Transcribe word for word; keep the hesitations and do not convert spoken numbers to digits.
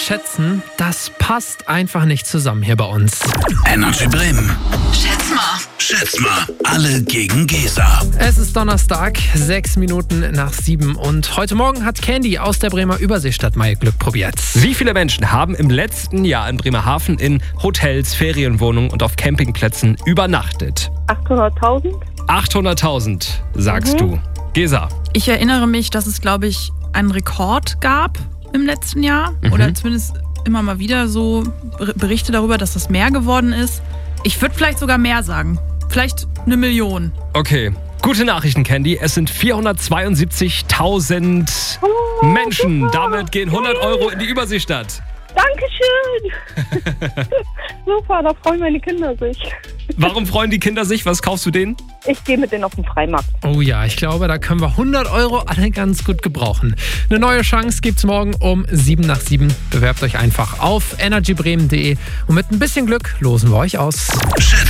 schätzen, das passt einfach nicht zusammen hier bei uns. Energy Bremen. Schätz mal. Schätz mal. Alle gegen Gesa. Es ist Donnerstag, sechs Minuten nach sieben und heute Morgen hat Candy aus der Bremer Überseestadt Mai Glück probiert. Wie viele Menschen haben im letzten Jahr in Bremerhaven in Hotels, Ferienwohnungen und auf Campingplätzen übernachtet? achthunderttausend? achthunderttausend, sagst Mhm. du. Gesa. Ich erinnere mich, dass es, glaube ich, einen Rekord gab im letzten Jahr. Mhm. Oder zumindest immer mal wieder so Ber- Berichte darüber, dass das mehr geworden ist. Ich würde vielleicht sogar mehr sagen. Vielleicht eine Million. Okay. Gute Nachrichten, Candy. Es sind vierhundertzweiundsiebzigtausend Oh, Menschen. super. Damit gehen hundert Euro in die Überseestadt. Dankeschön! Super, da freuen meine Kinder sich. Warum freuen die Kinder sich? Was kaufst du denen? Ich gehe mit denen auf den Freimarkt. Oh ja, ich glaube, da können wir hundert Euro alle ganz gut gebrauchen. Eine neue Chance gibt's morgen um sieben nach sieben. Bewerbt euch einfach auf energy bremen punkt de und mit ein bisschen Glück losen wir euch aus. Schätz